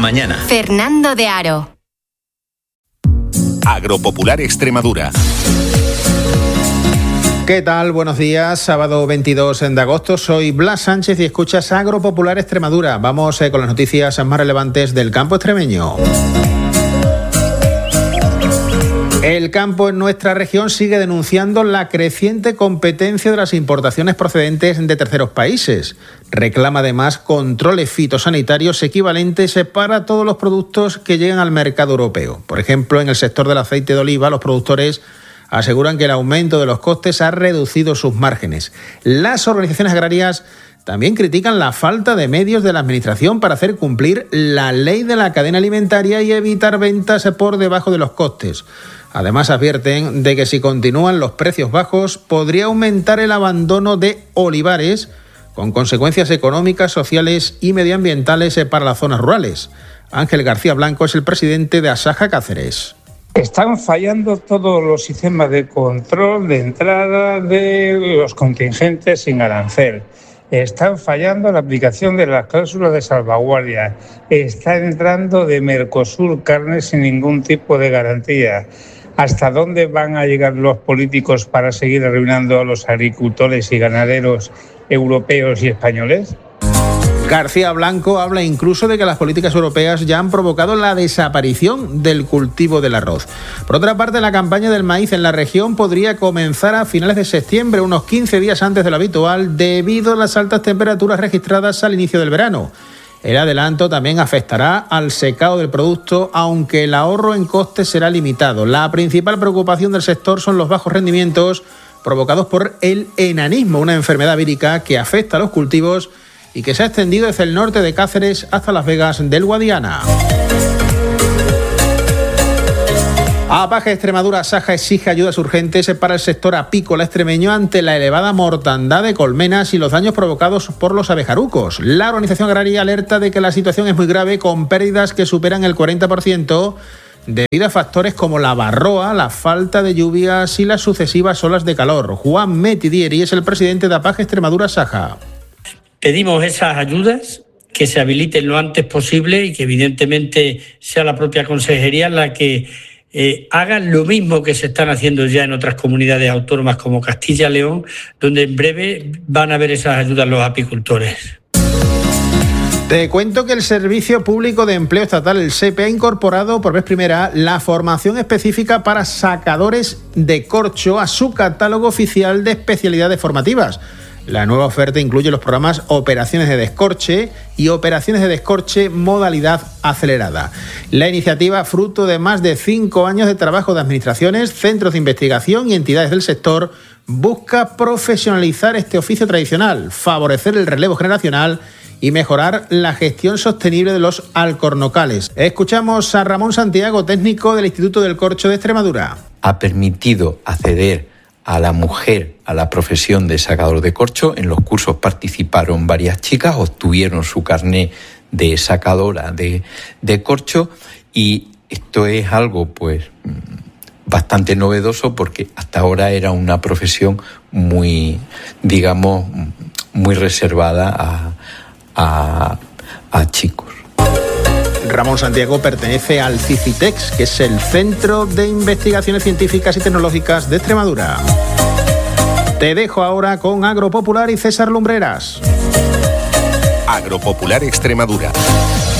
mañana. Fernando de Aro. Agropopular Extremadura. ¿Qué tal? Buenos días, sábado 22 de agosto. Soy Blas Sánchez y escuchas Agropopular Extremadura. Vamos con las noticias más relevantes del campo extremeño. El campo en nuestra región sigue denunciando la creciente competencia de las importaciones procedentes de terceros países. Reclama además controles fitosanitarios equivalentes para todos los productos que llegan al mercado europeo. Por ejemplo, en el sector del aceite de oliva, los productores aseguran que el aumento de los costes ha reducido sus márgenes. Las organizaciones agrarias también critican la falta de medios de la Administración para hacer cumplir la ley de la cadena alimentaria y evitar ventas por debajo de los costes. Además, advierten de que si continúan los precios bajos, podría aumentar el abandono de olivares, con consecuencias económicas, sociales y medioambientales para las zonas rurales. Ángel García Blanco es el presidente de Asaja Cáceres. Están fallando todos los sistemas de control de entrada de los contingentes sin arancel. Están fallando la aplicación de las cláusulas de salvaguardia. Está entrando de Mercosur carne sin ningún tipo de garantía. ¿Hasta dónde van a llegar los políticos para seguir arruinando a los agricultores y ganaderos europeos y españoles? García Blanco habla incluso de que las políticas europeas ya han provocado la desaparición del cultivo del arroz. Por otra parte, la campaña del maíz en la región podría comenzar a finales de septiembre, unos 15 días antes de lo habitual, debido a las altas temperaturas registradas al inicio del verano. El adelanto también afectará al secado del producto, aunque el ahorro en costes será limitado. La principal preocupación del sector son los bajos rendimientos provocados por el enanismo, una enfermedad vírica que afecta a los cultivos y que se ha extendido desde el norte de Cáceres hasta Las Vegas del Guadiana. APAGE Extremadura Asaja exige ayudas urgentes para el sector apícola extremeño ante la elevada mortandad de colmenas y los daños provocados por los abejarucos. La organización agraria alerta de que la situación es muy grave, con pérdidas que superan el 40% debido a factores como la varroa, la falta de lluvias y las sucesivas olas de calor. Juan Metidieri es el presidente de APAGE Extremadura Asaja. Pedimos esas ayudas que se habiliten lo antes posible y que evidentemente sea la propia consejería la que hagan lo mismo que se están haciendo ya en otras comunidades autónomas como Castilla y León, donde en breve van a ver esas ayudas los apicultores. Te cuento que el Servicio Público de Empleo Estatal, el SEPE, ha incorporado por vez primera la formación específica para sacadores de corcho a su catálogo oficial de especialidades formativas. La nueva oferta incluye los programas Operaciones de Descorche y Operaciones de Descorche Modalidad Acelerada. La iniciativa, fruto de más de 5 años de trabajo de administraciones, centros de investigación y entidades del sector, busca profesionalizar este oficio tradicional, favorecer el relevo generacional y mejorar la gestión sostenible de los alcornocales. Escuchamos a Ramón Santiago, técnico del Instituto del Corcho de Extremadura. Ha permitido acceder a la mujer a la profesión de sacador de corcho. En los cursos participaron varias chicas, obtuvieron su carné de sacadora de corcho, y esto es algo pues bastante novedoso porque hasta ahora era una profesión muy, digamos, muy reservada a chicos. Ramón Santiago pertenece al CICITEX, que es el Centro de Investigaciones Científicas y Tecnológicas de Extremadura. Te dejo ahora con Agropopular y César Lumbreras. Agropopular Extremadura.